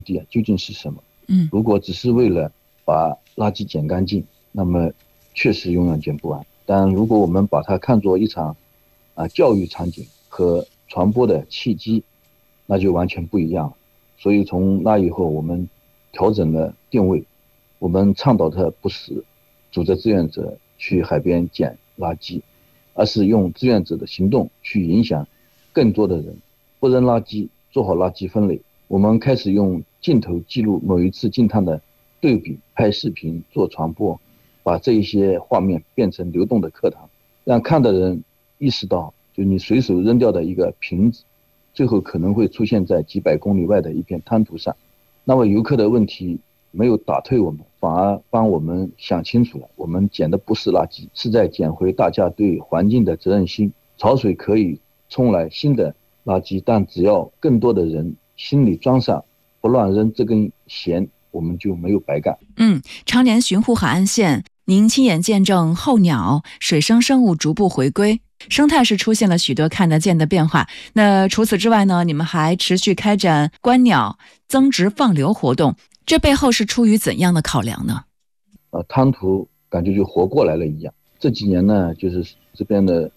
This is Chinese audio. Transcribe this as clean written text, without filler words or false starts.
的究竟是什么。 嗯如果只是为了把垃圾捡干净，那么确实永远捡不完。但如果我们把它看作一场教育场景和传播的契机，那就完全不一样了。所以从那以后，我们调整了定位，我们倡导的不是组织志愿者去海边捡垃圾，而是用志愿者的行动去影响更多的人，不扔垃圾，做好垃圾分类。我们开始用镜头记录某一次净滩的对比，拍视频做传播，把这一些画面变成流动的课堂，让看的人意识到，就你随手扔掉的一个瓶子，最后可能会出现在几百公里外的一片滩涂上。那么游客的问题没有打退我们，反而帮我们想清楚了，我们捡的不是垃圾，是在捡回大家对环境的责任心。潮水可以冲来新的垃圾，但只要更多的人心里装上不乱扔这根弦，我们就没有白干。 常年巡护海岸线，您亲眼见证候鸟、水生生物逐步回归，生态是出现了许多看得见的变化。那除此之外呢，你们还持续开展观鸟增值放流活动，这背后是出于怎样的考量呢？ 滩涂感觉就活过来了一样。这几年呢，就是这边的